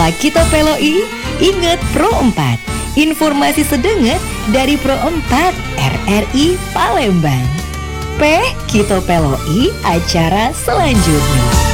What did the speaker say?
Kita Peloi, ingat Pro 4. Informasi sedenget dari Pro 4 RRI Palembang. Kita Peloi acara selanjutnya.